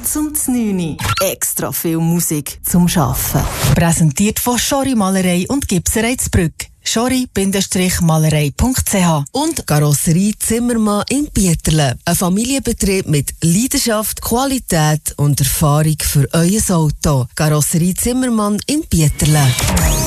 zum 9. Extra viel Musik zum Arbeiten. Präsentiert von Schori Malerei und Gipserei Zbrügg. schori-malerei.ch und Karosserie Zimmermann in Bieterle. Ein Familienbetrieb mit Leidenschaft, Qualität und Erfahrung für euer Auto. Karosserie Zimmermann in Bieterle.